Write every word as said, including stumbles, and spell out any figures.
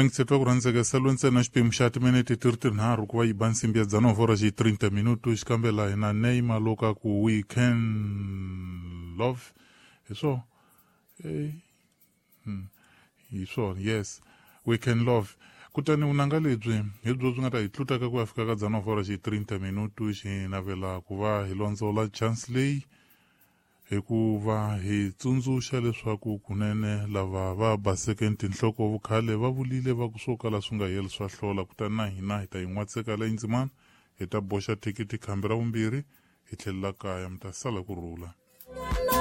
rangitsetwa ku rhandzeka salwense na xiphemu xa timinete ti ri tinharhu ku va yi ba nsimbi ya dzanavhora xi thirty minutu xikambela hina Neymar loka ku we can love hi swo eh hmm. hi swo yes we can love kutani vunanga lebyi hi byo byi nga ta hi tlutaka ku ya fika ka dzanavhora xi thirty minutu xi navela ku va hi londzola chance leyi hikuva hi tsundzuxa leswaku kunene lava va baseke tinhloko vukhale va vulile va ku swo kala swi nga heli swa hlola kutani na hina hi ta yi n'watseka la yindzimana hi ta boxa thikithi khambi ra vumbirhi hi tlhelela kaya mi ta sala ku rhula.